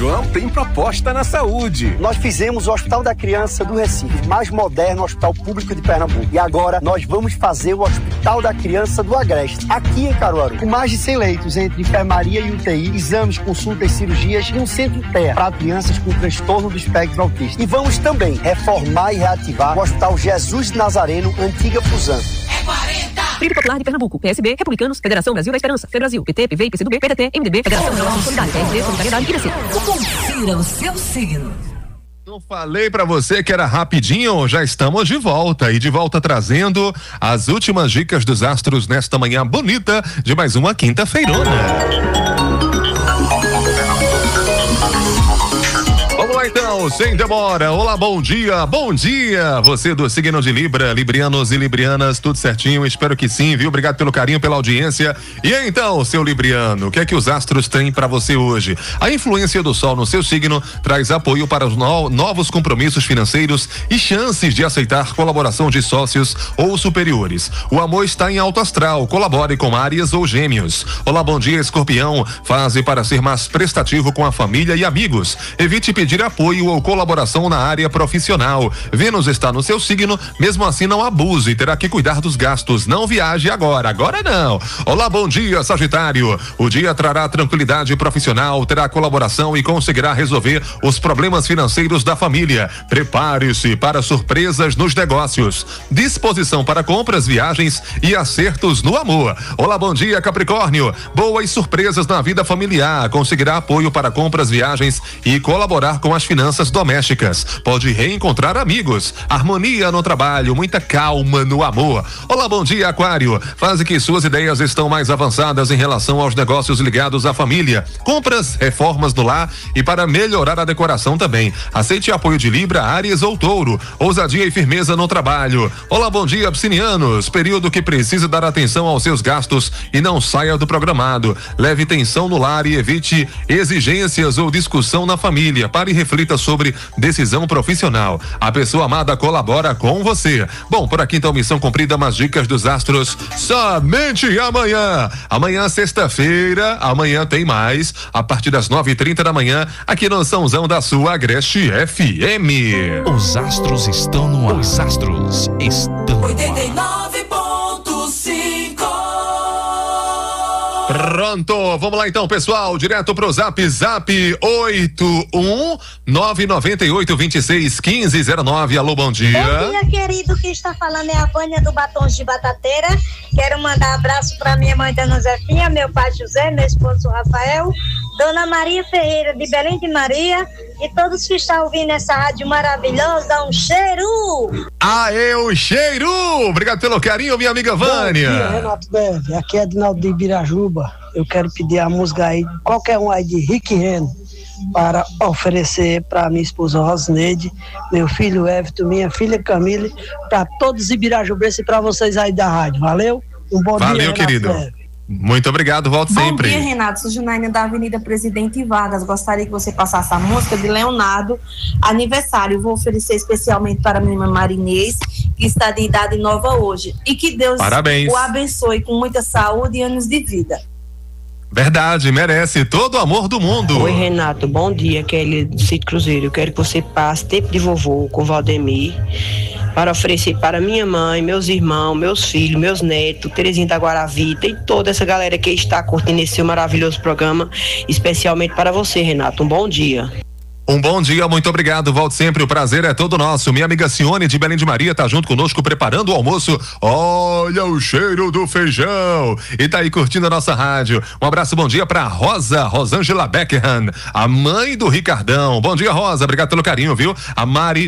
João tem proposta na saúde. Nós fizemos o Hospital da Criança do Recife, mais moderno hospital público de Pernambuco. E agora nós vamos fazer o Hospital da Criança do Agreste, aqui em Caruaru, com mais de 100 leitos entre enfermaria e UTI, exames, consultas, cirurgias e um centro TEA para crianças com transtorno do espectro autista. E vamos também reformar e reativar o Hospital Jesus Nazareno, antiga Fusan. É 40! Frente Popular de Pernambuco, PSB, Republicanos, Federação Brasil da Esperança, FEBrasil, PT, PV, PCdoB, PDT, MDB, Federação Nacional Solidária, PSD, Solidariedade e PDC. Confira o seu signo. Eu falei pra você que era rapidinho, já estamos de volta e de volta trazendo as últimas dicas dos astros nesta manhã bonita de mais uma quinta-feirona. Vamos lá então, sem demora. Olá, bom dia, você do signo de Libra, librianos e librianas, tudo certinho? Espero que sim, viu? Obrigado pelo carinho, pela audiência. E então, seu libriano, o que é que os astros têm para você hoje? A influência do sol no seu signo traz apoio para os novos compromissos financeiros e chances de aceitar colaboração de sócios ou superiores. O amor está em alto astral, colabore com Áries ou Gêmeos. Olá, bom dia, Escorpião, fase para ser mais prestativo com a família e amigos. Evite pedir apoio ou colaboração na área profissional. Vênus está no seu signo, mesmo assim não abuse, terá que cuidar dos gastos. Não viaje agora não. Olá, bom dia, Sagitário. O dia trará tranquilidade profissional, terá colaboração e conseguirá resolver os problemas financeiros da família. Prepare-se para surpresas nos negócios. Disposição para compras, viagens e acertos no amor. Olá, bom dia, Capricórnio. Boas surpresas na vida familiar. Conseguirá apoio para compras, viagens e colaborar com as finanças domésticas. Pode reencontrar amigos, harmonia no trabalho, muita calma no amor. Olá, bom dia, Aquário. Fase que suas ideias estão mais avançadas em relação aos negócios ligados à família, compras, reformas do lar e para melhorar a decoração também. Aceite apoio de Libra, Áries ou Touro. Ousadia e firmeza no trabalho. Olá, bom dia, Piscinianos. Período que precisa dar atenção aos seus gastos e não saia do programado. Leve tensão no lar e evite exigências ou discussão na família. Pare e reflita sobre decisão profissional. A pessoa amada colabora com você. Bom, por aqui então, missão cumprida, mas dicas dos astros somente amanhã. Amanhã, sexta-feira, amanhã tem mais, a partir das 9h30 da manhã, aqui no Sãozão da sua Agreste FM. Os astros estão no ar. Os astros estão no ar. 89.5. Pronto, vamos lá então, pessoal, direto pro Zap 81998261509. Alô, bom dia. Bom dia, querido, que está falando é a Vânia do Batons de Batateira. Quero mandar abraço para minha mãe Dona Zefinha, meu pai José, meu esposo Rafael, Dona Maria Ferreira de Belém de Maria e todos que estão ouvindo essa rádio maravilhosa. Um cheiro! Aê, o cheiro! Obrigado pelo carinho, minha amiga Vânia. Bom dia, Renato Beve. Aqui é Edinaldo de Ibirajuba. Eu quero pedir a música aí, qualquer um aí de Rick Renner, para oferecer para minha esposa Rosneide, meu filho Everton, minha filha Camille, para todos os ibirajubenses e para vocês aí da rádio. Valeu? Um bom dia, Valeu, querido. Beve. Muito obrigado, volto sempre. Bom dia, Renato. Sou Junaina da Avenida Presidente Vargas. Gostaria que você passasse a música de Leonardo, aniversário. Vou oferecer especialmente para minha irmã Marinês, que está de idade nova hoje. E que Deus o abençoe com muita saúde e anos de vida. Verdade, merece todo o amor do mundo. Oi, Renato, bom dia, Kelly do Sítio Cruzeiro. Eu quero que você passe tempo de vovô com o Valdemir para oferecer para minha mãe, meus irmãos, meus filhos, meus netos, Terezinha da Guaravita e toda essa galera que está curtindo esse seu maravilhoso programa, especialmente para você, Renato. Um bom dia. Um bom dia, muito obrigado, volte sempre, o prazer é todo nosso. Minha amiga Cione de Belém de Maria tá junto conosco preparando o almoço. Olha o cheiro do feijão e tá aí curtindo a nossa rádio. Um abraço, bom dia pra Rosângela Beckham, a mãe do Ricardão. Bom dia, Rosa, obrigado pelo carinho, viu? A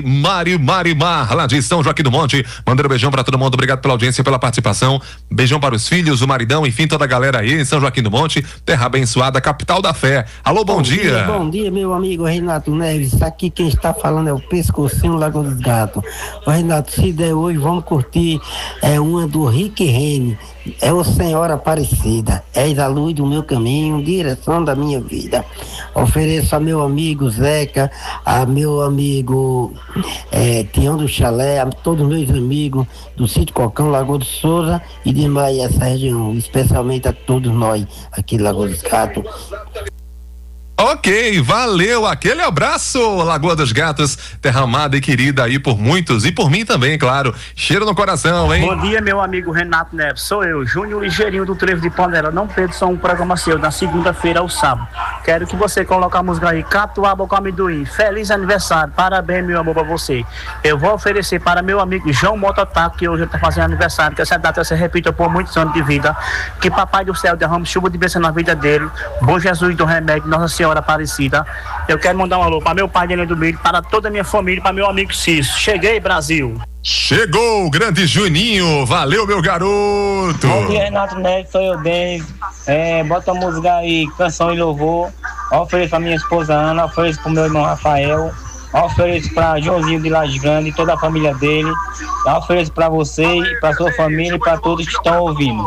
Marimar, lá de São Joaquim do Monte, mandando um beijão pra todo mundo, obrigado pela audiência e pela participação. Beijão para os filhos, o maridão, enfim, toda a galera aí em São Joaquim do Monte, terra abençoada, capital da fé. Alô, bom dia. Bom dia, meu amigo Renato Neves. Aqui quem está falando é o Pescocinho Lagoa dos Gatos. Ô, Renato, se der hoje, vamos curtir uma do Rick Renner. É o Senhora Aparecida. És a luz do meu caminho, direção da minha vida. Ofereço a meu amigo Zeca, a meu amigo Tião do Chalé, a todos os meus amigos do Sítio Cocão, Lagoa do Souza e demais essa região, especialmente a todos nós aqui de Lagoa dos Gatos. Ok, valeu, aquele abraço, Lagoa dos Gatos, terra amada e querida aí por muitos e por mim também, claro. Cheiro no coração, hein? Bom dia, meu amigo Renato Neves, sou eu, Júnior Ligeirinho do Trevo de Panela. Não perca só um programa seu, na segunda-feira ao sábado. Quero que você coloque a música aí, Catuaba com Amendoim. Feliz aniversário, parabéns, meu amor, pra você. Eu vou oferecer para meu amigo João Mototaco, que hoje está fazendo aniversário, que essa data se repita por muitos anos de vida. Que Papai do Céu derrame chuva de bênção na vida dele. Bom Jesus do Remédio, Nossa Senhora Aparecida. Eu quero mandar um alô para meu pai de Helena do Milho, para toda a minha família, para meu amigo Cício. Cheguei, Brasil. Chegou o grande Juninho, valeu, meu garoto. Bom dia, Renato Neves, sou eu, Denis. Bota a música aí, Canção e Louvor. Ofereço pra minha esposa Ana, ofereço pro meu irmão Rafael, ofereço pra Joãozinho de Laje Grande e toda a família dele. Ofereço pra você e pra sua família e pra todos que estão ouvindo.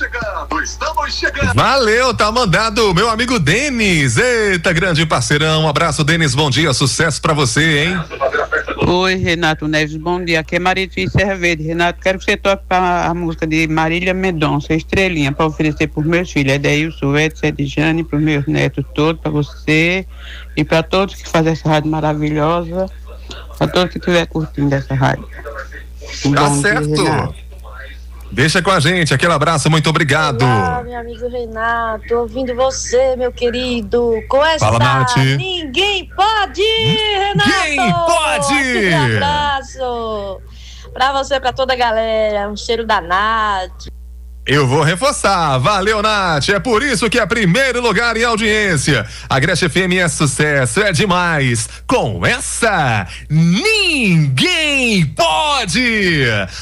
Valeu, tá mandado, meu amigo Denis. Eita, grande parceirão, um abraço, Denis, bom dia, sucesso pra você, hein? Oi, Renato Neves, bom dia, aqui é Maria de Serra Verde. Renato, quero que você toque a música de Marília Mendonça, Estrelinha, para oferecer pros meus filhos, Edeilson, Edson, Edjane, pros meus netos todos, para você e para todos que fazem essa rádio maravilhosa, para todos que estiver curtindo essa rádio. Tá certo. Deixa com a gente, aquele abraço, muito obrigado. Olá, meu amigo Renato, ouvindo você, meu querido, com essa Fala, Nath. Ninguém pode, Renato. Ninguém pode. Aquele abraço pra você, pra toda a galera, um cheiro da Nath. Eu vou reforçar, valeu, Nath, é por isso que é primeiro lugar em audiência. A Greche FM é sucesso, é demais. Com essa, ninguém pode.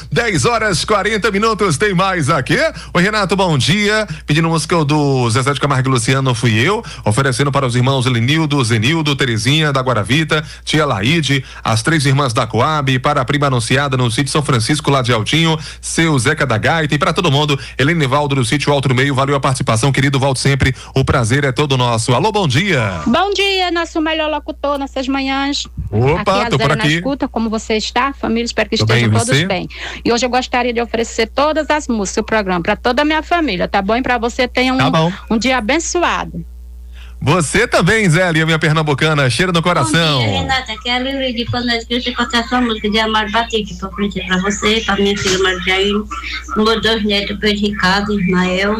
10h40, tem mais aqui. Oi, Renato, bom dia. Pedindo música do Zezé de Camargo e Luciano, fui eu, oferecendo para os irmãos Lenildo, Zenildo, Terezinha, da Guaravita, tia Laide, as 3 irmãs da Coab, para a prima anunciada no sítio São Francisco, lá de Altinho, seu Zeca da Gaita e para todo mundo. Helene Valdo do sítio Alto do Meio, valeu a participação, querido, volte sempre, o prazer é todo nosso. Alô, bom dia. Bom dia, nosso melhor locutor nessas manhãs. Opa, aqui tô por na aqui. Escuta, como você está, família, espero que Tô estejam bem, todos você? bem. E hoje eu gostaria de oferecer todas as músicas do programa para toda a minha família, tá bom? E para você tenha um dia abençoado. Você também, Zélia, minha pernambucana, cheiro no coração. Bom dia, Renata, aqui é a Lili de Panés, que eu escutei a sua música de Amar Batista, para oferecer para você, para minha filha Marjaine, meus 2 netos, Pedro Ricardo e Ismael,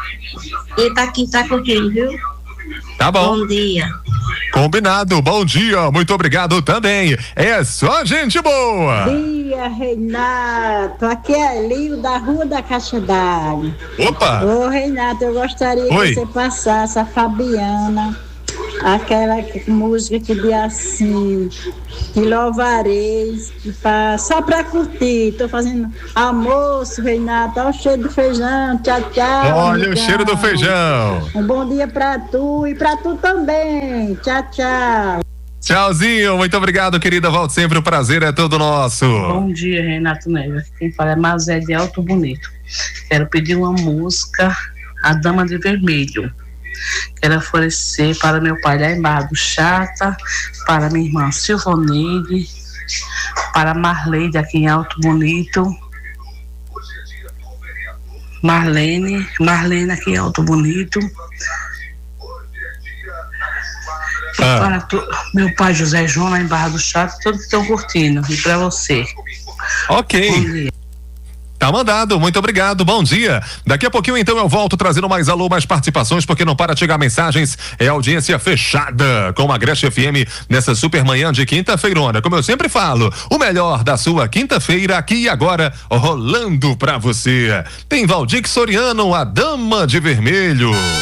e para quem está curtindo, viu? Tá bom. Bom dia. Combinado, bom dia, muito obrigado também. É só gente boa. Dia, Renato, aqui é Lio da Rua da Caixa d'Água. Opa! Ô, Renato, eu gostaria que você passasse a Fabiana, aquela música que diz assim, que louvareis, só pra curtir. Tô fazendo almoço, Renato, olha o cheiro do feijão, tchau, tchau. Olha amigão. o cheiro do feijão. Um bom dia pra tu e pra tu também, tchau, tchau. Tchauzinho, muito obrigado, querida, volte sempre, o prazer é todo nosso. Bom dia, Renato Neves, quem fala é Mazé de Alto Bonito. Quero pedir uma música, A Dama de Vermelho. Quero oferecer para meu pai lá em Barra do Chata, para minha irmã Silvoneide, para Marleide aqui em Alto Bonito, Marlene aqui em Alto Bonito, para meu pai José João lá em Barra do Chata, todos que estão curtindo, e para você. Ok. Bom dia. Tá mandado, muito obrigado, bom dia. Daqui a pouquinho então eu volto trazendo mais alô, mais participações, porque não para de chegar mensagens, é audiência fechada com a Greche FM nessa super manhã de quinta-feirona. Como eu sempre falo, o melhor da sua quinta-feira aqui e agora, rolando pra você. Tem Valdir Soriano, A Dama de Vermelho.